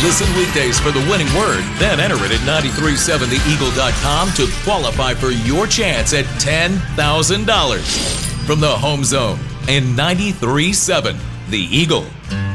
Listen weekdays for the winning word, then enter it at 937theeagle.com to qualify for your chance at $10,000. From the home zone and 93.7 The Eagle.